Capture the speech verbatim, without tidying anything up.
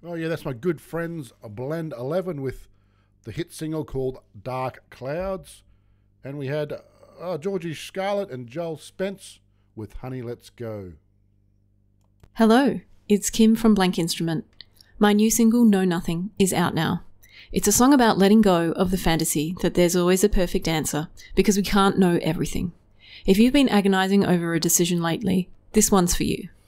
Oh yeah, that's my good friends Blend eleven with the hit single called Dark Clouds. And we had uh, Georgie Scarlett and Joel Spence with Honey Let's Go. Hello, it's Kim from Blank Instrument. My new single, Know Nothing, is out now. It's a song about letting go of the fantasy that there's always a perfect answer because we can't know everything. If you've been agonising over a decision lately, this one's for you.